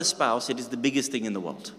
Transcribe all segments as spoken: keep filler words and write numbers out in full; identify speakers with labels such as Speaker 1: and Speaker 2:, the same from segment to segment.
Speaker 1: spouse, it is the biggest thing in the world.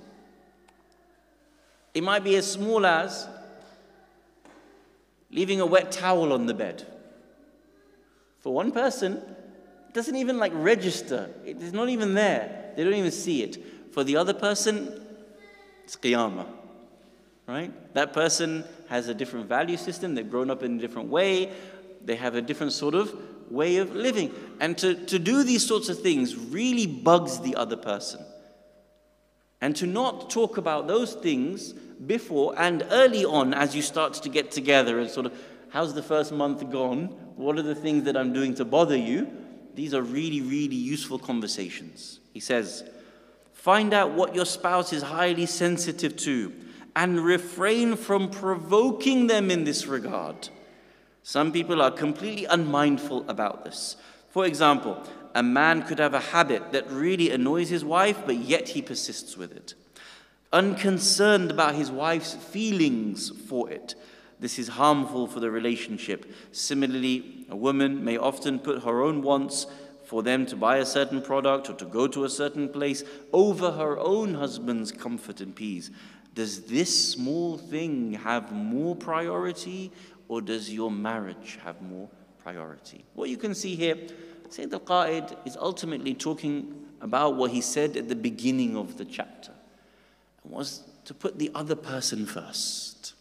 Speaker 1: It might be as small as leaving a wet towel on the bed. For one person, it doesn't even like register. It is not even there. They don't even see it. For the other person, it's qiyamah, right? That person has a different value system. They've grown up in a different way. They have a different sort of way of living. And to, to do these sorts of things really bugs the other person. And to not talk about those things before and early on as you start to get together and sort of, how's the first month gone? What are the things that I'm doing to bother you? These are really, really useful conversations. He says, find out what your spouse is highly sensitive to and refrain from provoking them in this regard. Some people are completely unmindful about this. For example, a man could have a habit that really annoys his wife, but yet he persists with it. Unconcerned about his wife's feelings for it. This is harmful for the relationship. Similarly, a woman may often put her own wants for them to buy a certain product or to go to a certain place over her own husband's comfort and peace. Does this small thing have more priority, or does your marriage have more priority? What you can see here, Sayyid al-Qa'id is ultimately talking about what he said at the beginning of the chapter. It was to put the other person first.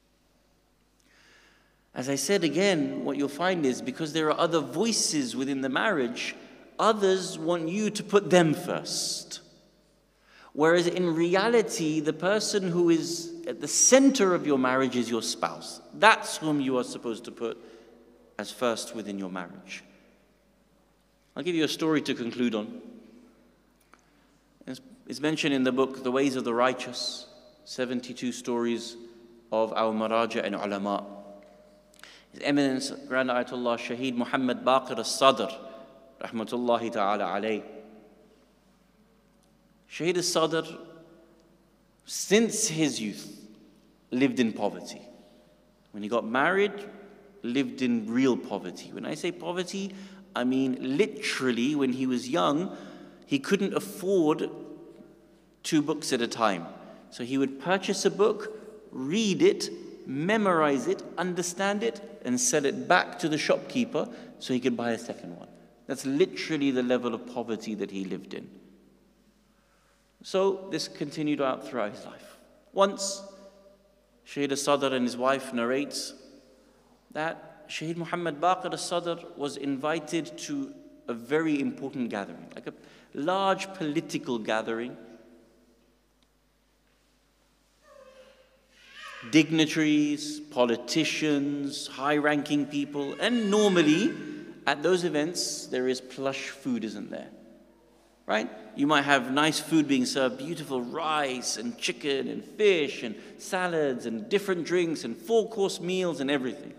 Speaker 1: As I said again, what you'll find is because there are other voices within the marriage, others want you to put them first. Whereas in reality, the person who is at the center of your marriage is your spouse. That's whom you are supposed to put as first within your marriage. I'll give you a story to conclude on. It's mentioned in the book, The Ways of the Righteous, seventy-two stories of our maraja and ulama. His Eminence, Grand Ayatollah Shaheed Muhammad Baqir al-Sadr, rahmatullahi ta'ala alayh. Shaheed al-Sadr, since his youth, lived in poverty. When he got married, lived in real poverty. When I say poverty, I mean literally when he was young, he couldn't afford two books at a time. So he would purchase a book, read it, memorize it, understand it, and sell it back to the shopkeeper so he could buy a second one. That's literally the level of poverty that he lived in. So this continued out throughout his life. Once, Shaheed al-Sadr and his wife narrates that Shaheed Muhammad Baqir al-Sadr was invited to a very important gathering, like a large political gathering. Dignitaries, politicians, high-ranking people, and normally at those events there is plush food, isn't there? Right? You might have nice food being served, beautiful rice and chicken and fish and salads and different drinks and four-course meals and everything.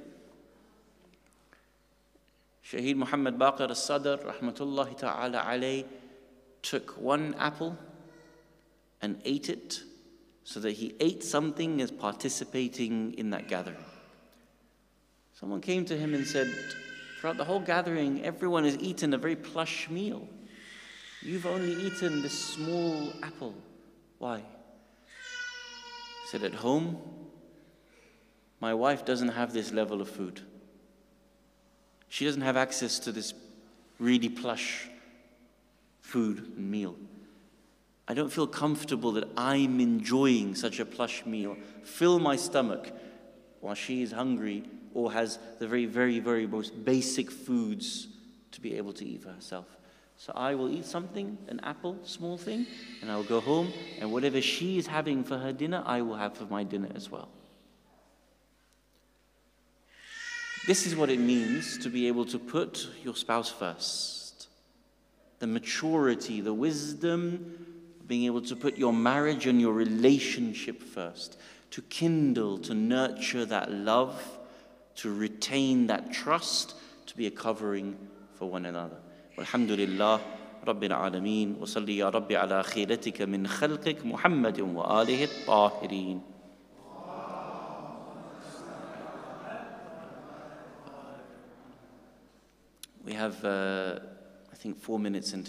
Speaker 1: Shaheed Muhammad Baqir al-Sadr, rahmatullahi ta'ala alayh, took one apple and ate it so that he ate something as participating in that gathering. Someone came to him and said, throughout the whole gathering, everyone has eaten a very plush meal. You've only eaten this small apple. Why? He said, at home, my wife doesn't have this level of food. She doesn't have access to this really plush food and meal. I don't feel comfortable that I'm enjoying such a plush meal, fill my stomach, while she is hungry or has the very, very, very most basic foods to be able to eat for herself. So I will eat something, an apple, small thing, and I will go home, and whatever she is having for her dinner, I will have for my dinner as well. This is what it means to be able to put your spouse first. The maturity, the wisdom, being able to put your marriage and your relationship first, to kindle, to nurture that love, to retain that trust, to be a covering for one another. Alhamdulillah, Rabbil Alameen, wa salli ya Rabbi ala khiratika min khalqik Muhammadin wa alihi at-tahirin. We have, uh, I think, four minutes until